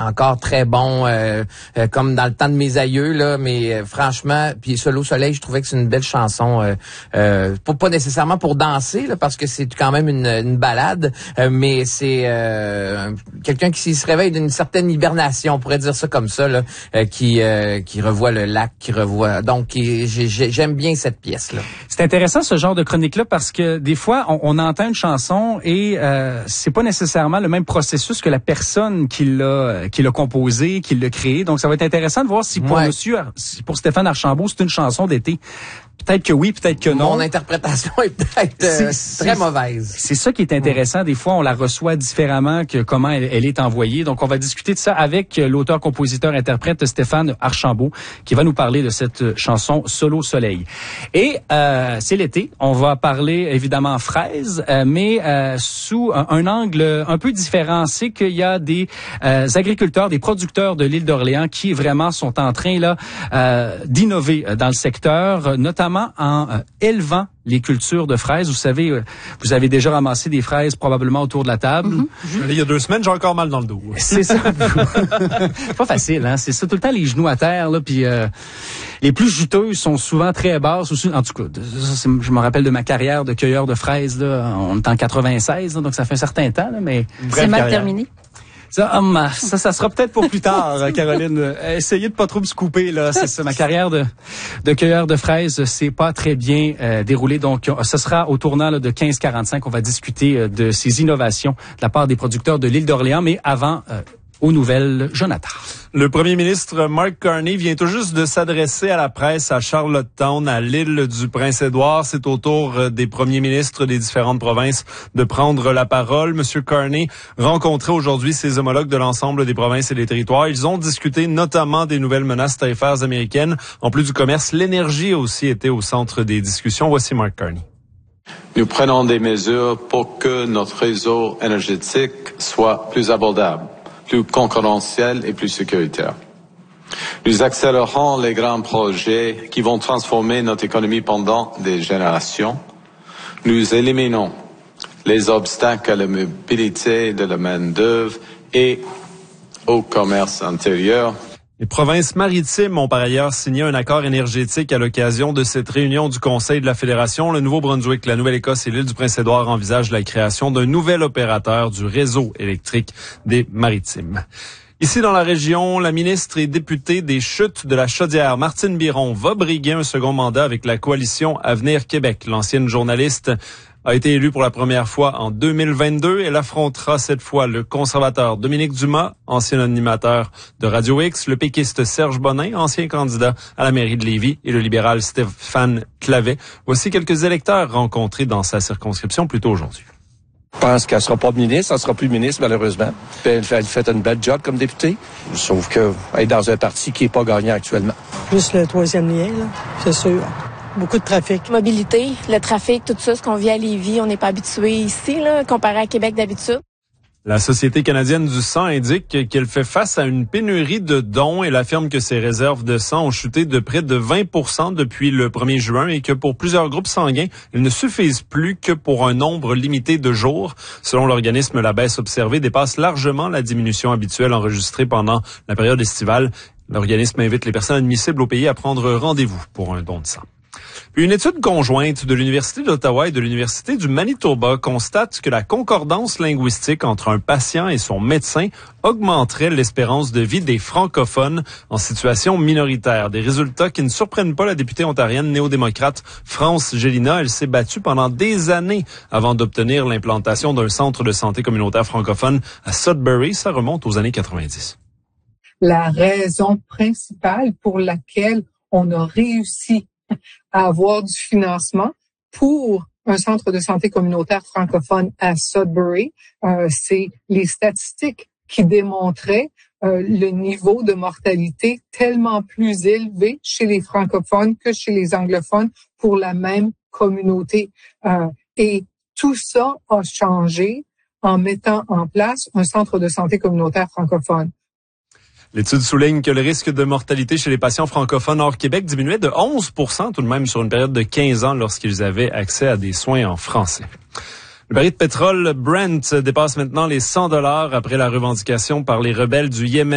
encore très bon, comme dans le temps de mes aïeux, là, mais franchement, puis Seul au soleil, je trouvais que c'est une belle chanson, pas nécessairement pour danser, là, parce que c'est quand même une balade, mais c'est quelqu'un qui se réveille d'une certaine hibernation, on pourrait dire ça comme ça, là, qui revoit le lac, qui revoit. Donc, j'aime bien cette pièce-là. C'est intéressant ce genre de chronique-là parce que des fois, on entend une chanson et c'est pas nécessairement le même processus que la personne qui l'a composé, qui l'a créé. Donc, ça va être intéressant de voir si pour Stéphane Archambault, c'est une chanson d'été. Peut-être que oui, peut-être que non. Mon interprétation est peut-être très mauvaise. C'est ça qui est intéressant. Des fois, on la reçoit différemment que comment elle est envoyée. Donc, on va discuter de ça avec l'auteur, compositeur, interprète Stéphane Archambault, qui va nous parler de cette chanson Seul au soleil. Et c'est l'été. On va parler évidemment fraises, mais sous un angle un peu différent. C'est qu'il y a des agriculteurs, des producteurs de l'île d'Orléans qui vraiment sont en train là d'innover dans le secteur, notamment en élevant les cultures de fraises. Vous savez, vous avez déjà ramassé des fraises probablement autour de la table. Mm-hmm. Il y a 2 semaines, j'ai encore mal dans le dos. C'est ça. Pas facile, hein. C'est ça, tout le temps les genoux à terre, là, puis les plus juteuses sont souvent très basses. En tout cas, je me rappelle de ma carrière de cueilleur de fraises, là. On est en 96, là, donc ça fait un certain temps, là, mais c'est mal terminé. Ça sera peut-être pour plus tard, Caroline. Essayez de pas trop me couper, là. C'est ça, ma carrière de cueilleur de fraises, c'est pas très bien déroulée. Donc, ce sera au tournant là, de 15h45. On va discuter de ces innovations de la part des producteurs de l'île d'Orléans. Mais avant, aux nouvelles, Jonathan. Le premier ministre Mark Carney vient tout juste de s'adresser à la presse à Charlottetown, à l'île du Prince-Édouard. C'est au tour des premiers ministres des différentes provinces de prendre la parole. Monsieur Carney rencontrait aujourd'hui ses homologues de l'ensemble des provinces et des territoires. Ils ont discuté notamment des nouvelles menaces tarifaires américaines. En plus du commerce, l'énergie a aussi été au centre des discussions. Voici Mark Carney. Nous prenons des mesures pour que notre réseau énergétique soit plus abordable, plus concurrentiel et plus sécuritaire. Nous accélérons les grands projets qui vont transformer notre économie pendant des générations. Nous éliminons les obstacles à la mobilité de la main-d'œuvre et au commerce intérieur. Les provinces maritimes ont par ailleurs signé un accord énergétique à l'occasion de cette réunion du Conseil de la Fédération. Le Nouveau-Brunswick, la Nouvelle-Écosse et l'île du Prince-Édouard envisagent la création d'un nouvel opérateur du réseau électrique des maritimes. Ici dans la région, la ministre et députée des Chutes de la Chaudière, Martine Biron, va briguer un second mandat avec la coalition Avenir Québec. L'ancienne journaliste a été élue pour la première fois en 2022. Elle affrontera cette fois le conservateur Dominique Dumas, ancien animateur de Radio X, le péquiste Serge Bonin, ancien candidat à la mairie de Lévis, et le libéral Stéphane Clavet. Voici quelques électeurs rencontrés dans sa circonscription plus tôt aujourd'hui. Je pense qu'elle sera pas ministre, elle sera plus ministre malheureusement. Elle fait une belle job comme députée, sauf qu'elle est dans un parti qui est pas gagnant actuellement. Juste le troisième lien, là, c'est sûr. Beaucoup de trafic. Mobilité, le trafic, tout ça, ce qu'on vit à Lévis, on n'est pas habitué ici, là, comparé à Québec d'habitude. La Société canadienne du sang indique qu'elle fait face à une pénurie de dons. Elle affirme que ses réserves de sang ont chuté de près de 20% depuis le 1er juin et que pour plusieurs groupes sanguins, ils ne suffisent plus que pour un nombre limité de jours. Selon l'organisme, la baisse observée dépasse largement la diminution habituelle enregistrée pendant la période estivale. L'organisme invite les personnes admissibles au pays à prendre rendez-vous pour un don de sang. Une étude conjointe de l'Université d'Ottawa et de l'Université du Manitoba constate que la concordance linguistique entre un patient et son médecin augmenterait l'espérance de vie des francophones en situation minoritaire. Des résultats qui ne surprennent pas la députée ontarienne néo-démocrate France Gélina. Elle s'est battue pendant des années avant d'obtenir l'implantation d'un centre de santé communautaire francophone à Sudbury. Ça remonte aux années 90. La raison principale pour laquelle on a réussi à avoir du financement pour un centre de santé communautaire francophone à Sudbury, c'est les statistiques qui démontraient le niveau de mortalité tellement plus élevé chez les francophones que chez les anglophones pour la même communauté. Et tout ça a changé en mettant en place un centre de santé communautaire francophone. L'étude souligne que le risque de mortalité chez les patients francophones hors Québec diminuait de 11% tout de même sur une période de 15 ans lorsqu'ils avaient accès à des soins en français. Le baril de pétrole Brent dépasse maintenant les $100 après la revendication par les rebelles du Yémen.